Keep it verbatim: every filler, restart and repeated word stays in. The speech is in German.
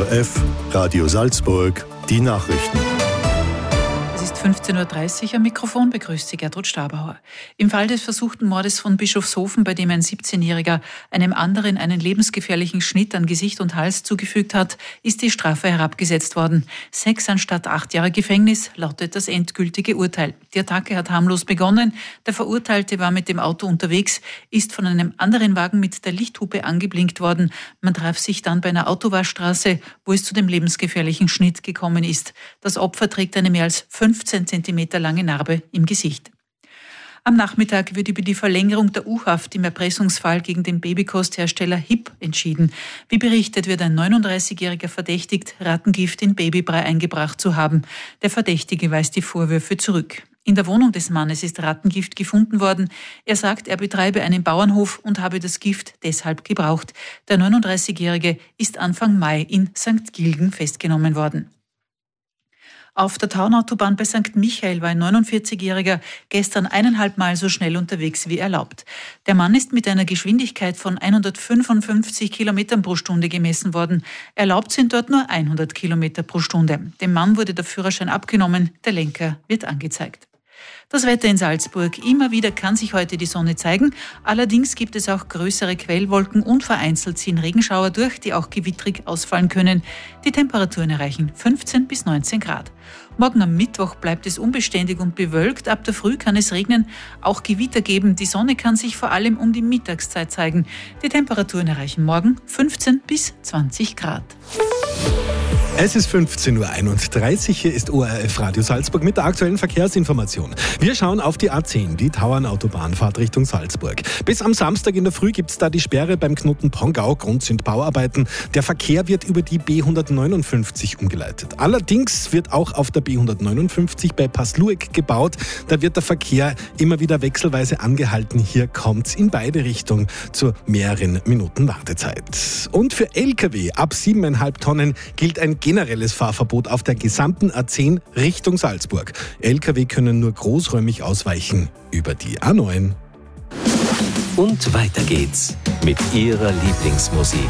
O R F, Radio Salzburg, die Nachrichten. Es ist fünfzehn Uhr dreißig, am Mikrofon begrüßt Sie Gertrud Stabauer. Im Fall des versuchten Mordes von Bischofshofen, bei dem ein siebzehnjähriger einem anderen einen lebensgefährlichen Schnitt an Gesicht und Hals zugefügt hat, ist die Strafe herabgesetzt worden. Sechs anstatt acht Jahre Gefängnis lautet das endgültige Urteil. Die Attacke hat harmlos begonnen. Der Verurteilte war mit dem Auto unterwegs, ist von einem anderen Wagen mit der Lichthupe angeblinkt worden. Man traf sich dann bei einer Autobahnstraße, wo es zu dem lebensgefährlichen Schnitt gekommen ist. Das Opfer trägt eine mehr als fünfzehn Zentimeter lange Narbe im Gesicht. Am Nachmittag wird über die Verlängerung der U-Haft im Erpressungsfall gegen den Babykosthersteller H I P entschieden. Wie berichtet, wird ein neununddreißigjähriger verdächtigt, Rattengift in Babybrei eingebracht zu haben. Der Verdächtige weist die Vorwürfe zurück. In der Wohnung des Mannes ist Rattengift gefunden worden. Er sagt, er betreibe einen Bauernhof und habe das Gift deshalb gebraucht. Der neununddreißigjährige ist Anfang Mai in Sankt Gilgen festgenommen worden. Auf der Taunautobahn bei Sankt Michael war ein neunundvierzigjähriger gestern eineinhalb Mal so schnell unterwegs wie erlaubt. Der Mann ist mit einer Geschwindigkeit von hundertfünfundfünfzig Kilometern pro Stunde gemessen worden. Erlaubt sind dort nur hundert Kilometer pro Stunde. Dem Mann wurde der Führerschein abgenommen, der Lenker wird angezeigt. Das Wetter in Salzburg. Immer wieder kann sich heute die Sonne zeigen. Allerdings gibt es auch größere Quellwolken und vereinzelt ziehen Regenschauer durch, die auch gewittrig ausfallen können. Die Temperaturen erreichen fünfzehn bis neunzehn Grad. Morgen am Mittwoch bleibt es unbeständig und bewölkt. Ab der Früh kann es regnen, auch Gewitter geben. Die Sonne kann sich vor allem um die Mittagszeit zeigen. Die Temperaturen erreichen morgen fünfzehn bis zwanzig Grad. Es ist fünfzehn Uhr einunddreißig, hier ist O R F Radio Salzburg mit der aktuellen Verkehrsinformation. Wir schauen auf die A zehn, die Tauernautobahn-Fahrt Richtung Salzburg. Bis am Samstag in der Früh gibt es da die Sperre beim Knoten Pongau. Grund sind Bauarbeiten. Der Verkehr wird über die B hundertneunundfünfzig umgeleitet. Allerdings wird auch auf der B hundertneunundfünfzig bei Paslueck gebaut. Da wird der Verkehr immer wieder wechselweise angehalten. Hier kommt es in beide Richtungen zu mehreren Minuten Wartezeit. Und für L K W ab sieben Komma fünf Tonnen gilt ein generelles Fahrverbot auf der gesamten A zehn Richtung Salzburg. L K W können nur großräumig ausweichen über die A neun. Und weiter geht's mit Ihrer Lieblingsmusik.